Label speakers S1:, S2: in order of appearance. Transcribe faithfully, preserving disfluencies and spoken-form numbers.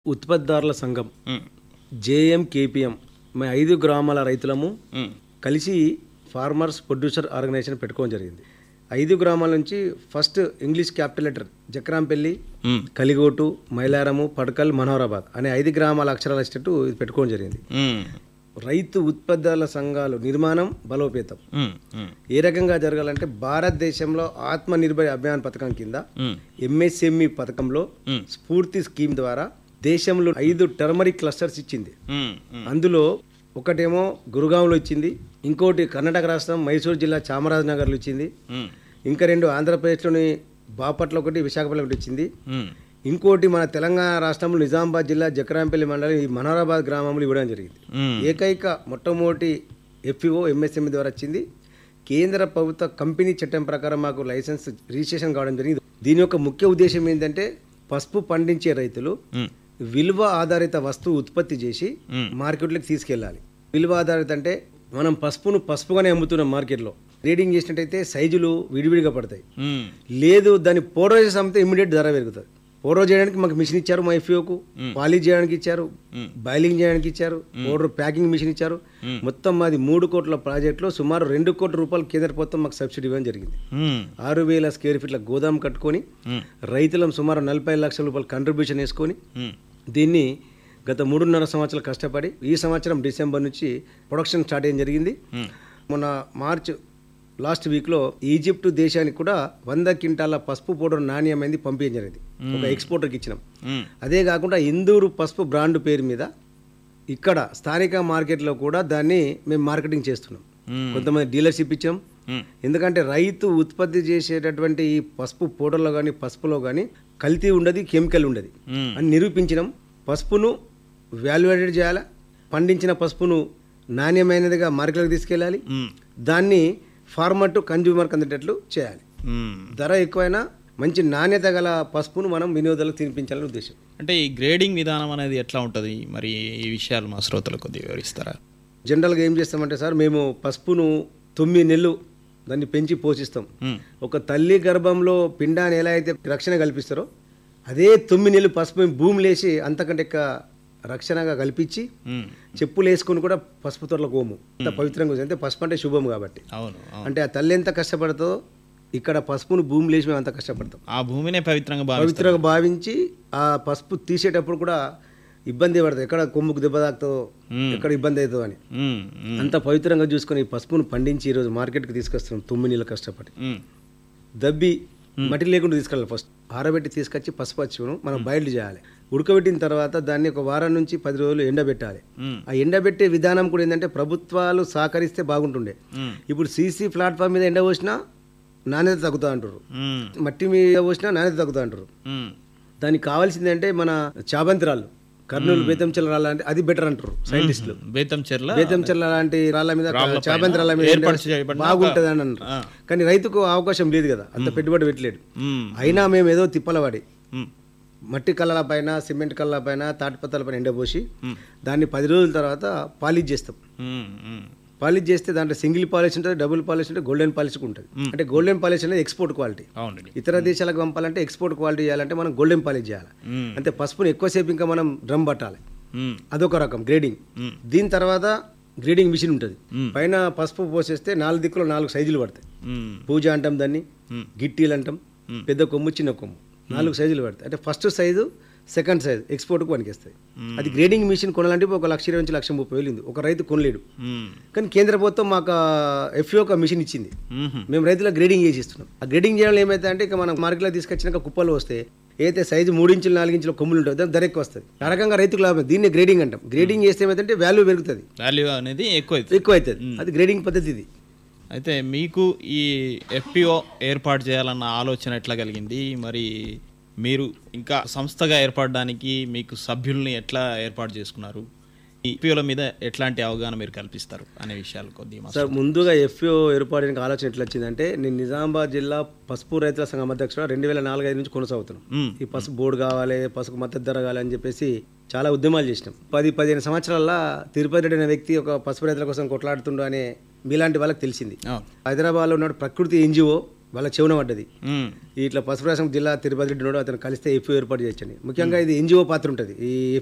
S1: ఉత్పత్తిదారుల సంఘం జేఎంకేపీఎం మేము ఐదు గ్రామాల రైతులము కలిసి ఫార్మర్స్ ప్రొడ్యూసర్ ఆర్గనైజేషన్ పెట్టుకోవడం జరిగింది. ఐదు గ్రామాల నుంచి first English capital letter Jakrampalli, కలిగోటు, మైలారము, Padakal, Manoharabad అనే ఐదు గ్రామాల అక్షరాల ఇష్టట్టు ఇది పెట్టుకోవడం జరిగింది. రైతు ఉత్పత్తిదారుల సంఘాలు నిర్మాణం బలోపేతం ఏ రకంగా జరగాలంటే భారతదేశంలో ఆత్మ నిర్భర్ అభియాన్ పథకం కింద ఎంఎస్ఎంఈ పథకంలో స్ఫూర్తి స్కీమ్ ద్వారా దేశంలో ఐదు టర్మరిక్ క్లస్టర్స్ ఇచ్చింది. అందులో ఒకటేమో గురుగాంలో ఇచ్చింది, ఇంకోటి కర్ణాటక రాష్ట్రం మైసూరు జిల్లా చామరాజనగర్లో ఇచ్చింది, ఇంకా రెండు ఆంధ్రప్రదేశ్లోని బాపట్ల ఒకటి, విశాఖపట్నం ఒకటి ఇచ్చింది, ఇంకోటి మన తెలంగాణ రాష్ట్రంలో నిజామాబాద్ జిల్లా జక్రాంపల్లి మండలం ఈ మనోహరాబాద్ గ్రామంలో ఇవ్వడం జరిగింది. ఏకైక మొట్టమొదటి ఎఫ్ఈఓ ఎంఎస్ఎంఈ ద్వారా వచ్చింది. కేంద్ర ప్రభుత్వ కంపెనీ చట్టం ప్రకారం మాకు లైసెన్స్ రిజిస్ట్రేషన్ కావడం జరిగింది. దీని యొక్క ముఖ్య ఉద్దేశం ఏంటంటే పసుపు పండించే రైతులు విలువ ఆధారిత వస్తువు ఉత్పత్తి చేసి మార్కెట్లోకి తీసుకెళ్ళాలి. విలువ ఆధారిత అంటే మనం పసుపును పసుపుగానే అమ్ముతున్నాం మార్కెట్లో. గ్రేడింగ్ చేసినట్టయితే సైజులు విడివిడిగా పడతాయి. లేదు దాన్ని పౌడర్ చేసి అమ్మితే ఇమ్మీడియట్ ధర పెరుగుతుంది. పౌడర్ చేయడానికి మాకు మిషన్ ఇచ్చారు, మా ఎఫ్ఈఓకు పాలిష్ చేయడానికి ఇచ్చారు, బాయిలింగ్ చేయడానికి ఇచ్చారు, పౌడర్ ప్యాకింగ్ మిషన్ ఇచ్చారు. మొత్తం మాది మూడు కోట్ల ప్రాజెక్టులో సుమారు రెండు కోట్ల రూపాయలు కేంద్ర ప్రభుత్వం మాకు సబ్సిడీ ఇవ్వడం జరిగింది. ఆరు వేల స్క్వేర్ ఫీట్ల గోదాం కట్టుకొని రైతులం సుమారు నలభై లక్షల రూపాయలు కంట్రిబ్యూషన్ వేసుకొని దీన్ని గత మూడున్నర సంవత్సరాలు కష్టపడి ఈ సంవత్సరం డిసెంబర్ నుంచి ప్రొడక్షన్ స్టార్ట్ అయ్యడం జరిగింది. మొన్న మార్చ్ లాస్ట్ వీక్లో ఈజిప్ట్ దేశానికి కూడా వంద క్వింటాల పసుపు పౌడర్ నాణ్యమైంది పంపించడం జరిగింది. ఒక ఎక్స్పోర్టర్కి ఇచ్చినాం. అదే కాకుండా ఇందూరు పసుపు బ్రాండ్ పేరు మీద ఇక్కడ స్థానిక మార్కెట్లో కూడా దాన్ని మేము మార్కెటింగ్ చేస్తున్నాం. కొంతమంది డీలర్షిప్ ఇచ్చాం. ఎందుకంటే రైతు ఉత్పత్తి చేసేటటువంటి ఈ పసుపు పౌడర్లో కానీ పసుపులో కానీ కల్తీ ఉండదు, కెమికల్ ఉండదు అని నిరూపించినాం. పసుపును వాల్యుయేటెడ్ చేయాలి, పండించిన పసుపును నాణ్యమైనదిగా మార్కెట్లోకి తీసుకెళ్ళాలి, దాన్ని ఫార్మర్ టు కన్జ్యూమర్కి అందేటట్లు చేయాలి. ధర ఎక్కువైనా మంచి నాణ్యత గల పసుపును మనం వినియోగదారులకు తినిపించాలని ఉద్దేశం.
S2: అంటే ఈ గ్రేడింగ్ విధానం అనేది ఎట్లా ఉంటుంది, మరి ఈ విషయాలు మా శ్రోతలకు కొద్దిగా వివరిస్తారా?
S1: జనరల్గా ఏం చేస్తామంటే సార్, మేము పసుపును తొమ్మిది నెలలు దాన్ని పెంచి పోషిస్తాం. ఒక తల్లి గర్భంలో పిండాన్ని ఎలా అయితే రక్షణ కల్పిస్తారో అదే తొమ్మిది నెలలు పసుపు భూమి లేసి అంతకంటే ఎక్కువ రక్షణగా కల్పించి చెప్పులు వేసుకుని కూడా పసుపు తోటలో కోము అంత పవిత్రంగా అంటే పసుపు అంటే శుభం కాబట్టి. అంటే ఆ తల్లి ఎంత కష్టపడుతుందో ఇక్కడ పసుపును భూమి లేచి మేము అంత కష్టపడతాం.
S2: ఆ భూమినే పవిత్రంగా
S1: పవిత్రంగా భావించి ఆ పసుపు తీసేటప్పుడు కూడా ఇబ్బంది పడుతుంది, ఎక్కడ కొమ్ముకు దెబ్బ తాకుతుందో ఎక్కడ ఇబ్బంది అవుతుందో అని అంత పవిత్రంగా చూసుకొని ఈ పసుపును పండించి ఈరోజు మార్కెట్కి తీసుకొస్తున్నాం. తొమ్మిది నెలలు కష్టపడి దబ్బి మట్టి లేకుండా తీసుకెళ్ళాలి. ఫస్ట్ ఆరబెట్టి తీసుకొచ్చి పసుపు వచ్చును మనం బాయిల్ చేయాలి. ఉడకబెట్టిన తర్వాత దాన్ని ఒక వారం నుంచి పది రోజులు ఎండబెట్టాలి. ఆ ఎండబెట్టే విధానం కూడా ఏంటంటే ప్రభుత్వాలు సహకరిస్తే బాగుంటుండే. ఇప్పుడు సీసీ ప్లాట్ఫామ్ మీద ఎండ పోసినా నాణ్యత తగ్గుతా అంటారు, మట్టి మీద పోసినా నాణ్యత తగ్గుతా అంటారు. దానికి కావాల్సింది అంటే మన చాబంతి కర్నూలు బేతంచెర్ల రాళ్ళ అంటే అది బెటర్ అంటారు సైంటిస్టులు.
S2: బేతంచెర్ల
S1: బేతంచెర్ల లాంటి రాళ్ళ మీద చాబంతి రాళ్ళ మీద బాగుంటుంది అని అంటారు. కానీ రైతుకు అవకాశం లేదు కదా, అంత పెట్టుబడి పెట్టలేడు. అయినా మేము ఏదో తిప్పలవాడి మట్టి కళ్ళల పైన సిమెంట్ కళ్ళ పైన తాటిపత్రాల పైన ఎండబోసి దాన్ని పది రోజుల తర్వాత పాలిష్ చేస్తాం. పాలిష్ చేస్తే దాంట్లో సింగిల్ పాలిష్ ఉంటుంది, డబుల్ పాలిష్ ఉంటుంది, గోల్డెన్ పాలిష్ ఉంటుంది. అంటే గోల్డెన్ పాలిష్ అనేది ఎక్స్పోర్ట్ క్వాలిటీ. ఇతర దేశాలకు పంపాలంటే ఎక్స్పోర్ట్ క్వాలిటీ చేయాలంటే మనం గోల్డెన్ పాలిష్ చేయాలి. అంటే పసుపుని ఎక్కువసేపు ఇంకా మనం డ్రమ్ పట్టాలి. అదొక రకం గ్రేడింగ్. దీని తర్వాత గ్రేడింగ్ మిషన్ ఉంటుంది. పైన పసుపు పోసేస్తే నాలుగు దిక్కులో నాలుగు సైజులు పడతాయి. పూజ అంటాం దాన్ని, గిట్టీలు అంటాం, పెద్ద కొమ్ము చిన్న కొమ్ము నాలుగు సైజులు పడతాయి. అంటే ఫస్ట్ సైజు సెకండ్ సైజ్ ఎక్స్పోర్ట్కు పనికిస్తాయి. అది గ్రేడింగ్ మిషన్ కొనాలంటే ఒక లక్ష ఇరవై నుంచి లక్ష ముప్పై వేలు ఒక రైతు కొనలేడు. కానీ కేంద్ర ప్రభుత్వం మాకు ఎఫ్ఈఓ ఒక మిషన్ ఇచ్చింది, మేము రైతులకు గ్రేడింగ్ చేసి ఇస్తున్నాం. ఆ గ్రేడింగ్ చేయడం ఏమైతే అంటే ఇక మనం మార్కెట్లో తీసుకొచ్చినాక కుప్పలు వస్తే అయితే సైజు మూడు ఇంచులు నాలుగు ఇంచుల కొమ్ములు ఉంటుంది, దానికి ధర ఎక్కువ వస్తుంది. ఆ రకంగా రైతుకు లాభం. దీన్ని గ్రేడింగ్ అంటాం. గ్రేడింగ్ చేస్తే ఏమైతే వాల్యూ పెరుగుతుంది,
S2: వాల్యూ అనేది ఎక్కువ
S1: ఎక్కువ అవుతుంది. అది గ్రేడింగ్ పద్ధతి ఇది.
S2: అయితే మీకు ఈ ఎఫ్పిఓ ఏర్పాటు చేయాలన్న ఆలోచన ఎట్లా కలిగింది, మరి మీరు ఇంకా సంస్థగా ఏర్పడడానికి మీకు సభ్యుల్ని ఎట్లా ఏర్పాటు చేసుకున్నారు, ఈ ఎఫ్పిఓల మీద ఎట్లాంటి అవగాహన మీరు కల్పిస్తారు అనే విషయాలు కొద్దిగా
S1: సార్. ముందుగా ఎఫ్పిఓ ఏర్పడడానికి ఆలోచన ఎట్లా వచ్చిందంటే, నేను నిజామాబాద్ జిల్లా పసుపు రైతుల సంఘం అధ్యక్షుడు రెండు వేల నాలుగు ఐదు నుంచి కొనసాగుతున్నాం. ఈ పసుపు బోర్డు కావాలి, పసుపు మద్దతు ధర కావాలి అని చెప్పేసి చాలా ఉద్యమాలు చేసినాం. పది పదిహేను సంవత్సరాల తిరుపతి రెడ్డి అనే వ్యక్తి ఒక పసుపు రైతుల కోసం కొట్లాడుతుండు అనే మీలాంటి వాళ్ళకి తెలిసింది. హైదరాబాద్లో ఉన్న ప్రకృతి ఎన్జిఓ వాళ్ళ చెవున పడ్డది.
S2: మ్మ్.
S1: ఇట్లా పశుప్రకాశం జిల్లా తిరుపతి రెడ్డి ఉన్నాడు, అతను కలిస్తే ఎఫ్ఓ ఏర్పాటు చేయొచ్చని. ముఖ్యంగా ఇది ఎన్జిఓ పాత్ర ఉంటుంది. ఈ